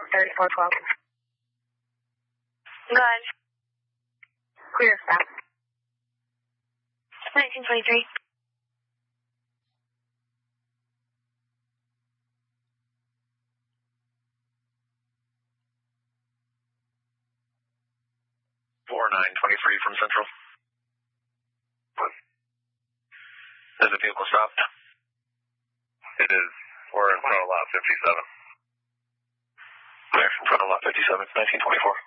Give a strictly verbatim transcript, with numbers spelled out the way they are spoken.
thirty-four twelve. Go ahead. Clear stop. nineteen twenty-three. four nine twenty-three from Central. Is the vehicle stopped? It is. We're in front of lot fifty-seven. We're in front of lot fifty-seven, nineteen twenty-four.